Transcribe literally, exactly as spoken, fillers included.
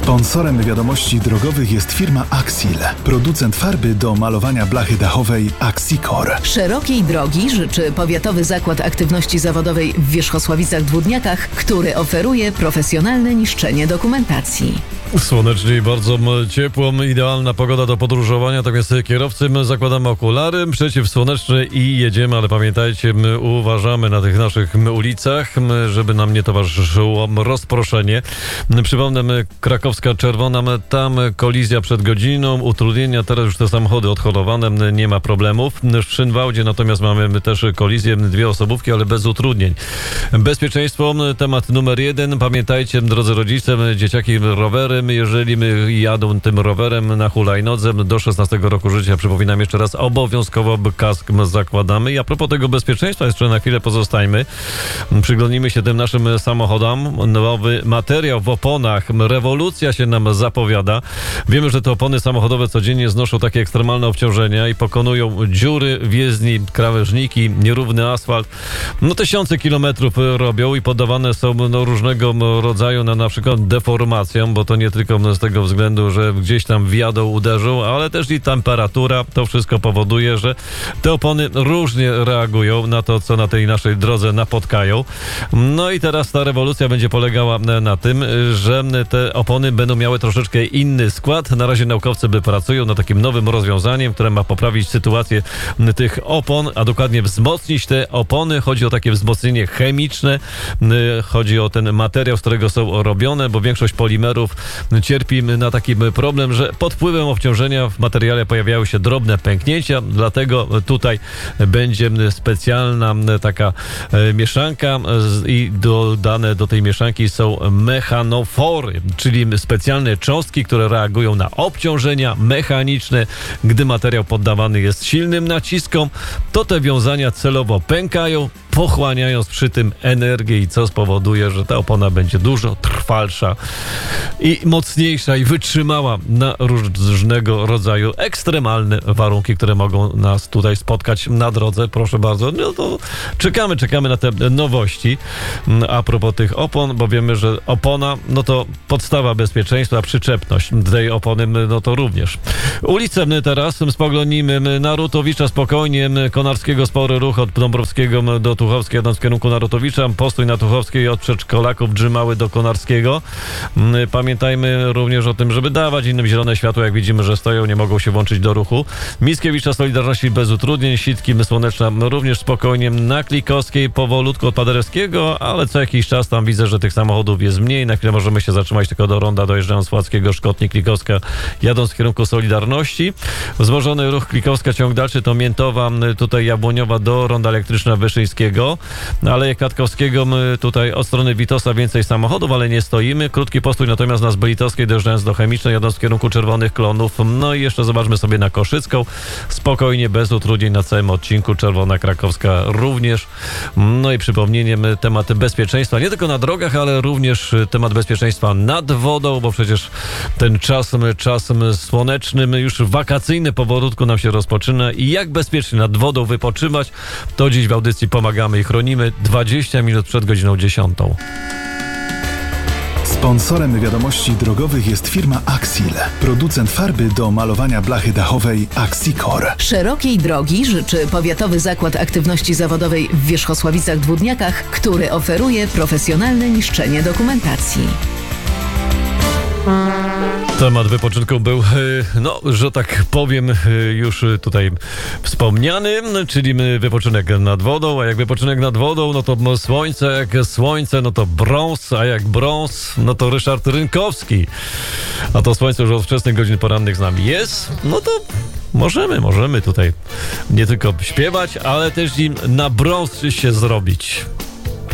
Sponsorem wiadomości drogowych jest firma Axil, producent farby do malowania blachy dachowej Axicor. Szerokiej drogi życzy Powiatowy Zakład Aktywności Zawodowej w Wierzchosławicach-Dwódniakach, który oferuje profesjonalne niszczenie dokumentacji. Słonecznie i bardzo ciepło, idealna pogoda do podróżowania, tak więc kierowcy my zakładamy okulary przeciwsłoneczne i jedziemy, ale pamiętajcie, my uważamy na tych naszych ulicach, żeby nam nie towarzyszyło rozproszenie. Przypomnę, Krakowska Czerwona, tam kolizja przed godziną, utrudnienia, teraz już te samochody odholowane, nie ma problemów. W Szynwałdzie natomiast mamy też kolizję, dwie osobówki, ale bez utrudnień. Bezpieczeństwo, temat numer jeden. Pamiętajcie, drodzy rodzice, dzieciaki, rowery, jeżeli my jadą tym rowerem na hulajnodze do szesnastego roku życia, przypominam jeszcze raz, obowiązkowo kask zakładamy. I a propos tego bezpieczeństwa, jeszcze na chwilę pozostajmy. Przyglądnijmy się tym naszym samochodom. Nowy materiał w oponach. Rewolucja się nam zapowiada. Wiemy, że te opony samochodowe codziennie znoszą takie ekstremalne obciążenia i pokonują dziury w jezdni, krawężniki, nierówny asfalt. No tysiące kilometrów robią i poddawane są no, różnego rodzaju na, na przykład deformacjom, bo to nie tylko z tego względu, że gdzieś tam wjadą, uderzą, ale też i temperatura. To wszystko powoduje, że te opony różnie reagują na to, co na tej naszej drodze napotkają. No i teraz ta rewolucja będzie polegała na tym, że te opony będą miały troszeczkę inny skład. Na razie naukowcy by pracują nad takim nowym rozwiązaniem, które ma poprawić sytuację tych opon, a dokładnie wzmocnić te opony. Chodzi o takie wzmocnienie chemiczne. Chodzi o ten materiał, z którego są robione, bo większość polimerów cierpi na taki problem, że pod wpływem obciążenia w materiale pojawiają się drobne pęknięcia, dlatego tutaj będzie specjalna taka mieszanka i dodane do tej mieszanki są mechanofory, czyli specjalne cząstki, które reagują na obciążenia mechaniczne. Gdy materiał poddawany jest silnym naciskom, to te wiązania celowo pękają, pochłaniając przy tym energię, i co spowoduje, że ta opona będzie dużo trwalsza i mocniejsza i wytrzymała na różnego rodzaju ekstremalne warunki, które mogą nas tutaj spotkać na drodze. Proszę bardzo, no to czekamy, czekamy na te nowości. A propos tych opon, bo wiemy, że opona, no to podstawa bezpieczeństwa, przyczepność tej opony, no to również. Ulicę teraz spoglądnijmy na Rutowicza, spokojnie, Konarskiego spory ruch od Dąbrowskiego do Tuchowskiej, jadąc w kierunku na Rutowicza, postój na Tuchowskiej od przedszkolaków Drzymały do Konarskiego. Pamiętajmy również o tym, żeby dawać innym zielone światło, jak widzimy, że stoją, nie mogą się włączyć do ruchu. Mickiewicza, Solidarności bez utrudnień, Sitki, Słoneczna również spokojnie, na Klikowskiej powolutku od Paderewskiego, ale co jakiś czas tam widzę, że tych samochodów jest mniej. Na chwilę możemy się zatrzymać tylko do ronda, dojeżdżając z Łackiego, Szkotnik, Klikowska, jadąc w kierunku Solidarności. Wzmożony ruch Klikowska, ciąg dalszy to Miętowa, tutaj Jabłoniowa do ronda Elektryczna Wyszyńskiego, ale Kwiatkowskiego tutaj od strony Witosa więcej samochodów, ale nie stoimy. Krótki postój natomiast na Zbylitowskiej, dojeżdżając do Chemicznej, jadąc w kierunku Czerwonych Klonów. No i jeszcze zobaczmy sobie na Koszycką. Spokojnie, bez utrudnień na całym odcinku. Czerwona Krakowska również. No i przypomnieniem temat bezpieczeństwa, nie tylko na drogach, ale również temat bezpieczeństwa nad wodą, bo przecież ten czas, czas słoneczny, już wakacyjny powolutku nam się rozpoczyna i jak bezpiecznie nad wodą wypoczywać, to dziś w audycji pomagamy i chronimy dwadzieścia minut przed godziną dziesiątą. Sponsorem wiadomości drogowych jest firma Axil, producent farby do malowania blachy dachowej Axicor. Szerokiej drogi życzy Powiatowy Zakład Aktywności Zawodowej w Wierzchosławicach-Dwódniakach, który oferuje profesjonalne niszczenie dokumentacji. Temat wypoczynku był, no, że tak powiem, już tutaj wspomniany, czyli wypoczynek nad wodą, a jak wypoczynek nad wodą, no to słońce, jak słońce, no to brąz, a jak brąz, no to Ryszard Rynkowski. A to słońce już od wczesnych godzin porannych z nami jest, no to możemy, możemy tutaj nie tylko śpiewać, ale też i na brąz się zrobić.